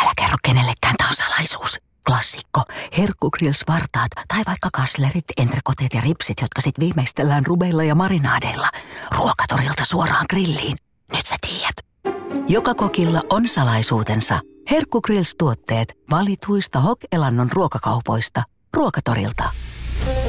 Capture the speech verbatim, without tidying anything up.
Älä kerro kenellekään, tää on salaisuus. Klassikko. Herkkugrills-vartaat tai vaikka kaslerit, entrekoteet ja ripsit, jotka sit viimeistellään rubeilla ja marinaadeilla. Ruokatorilta suoraan grilliin. Nyt sä tiedät. Joka kokilla on salaisuutensa. Herkkugrills-tuotteet valituista Hok-elannon ruokakaupoista. Ruokatorilta.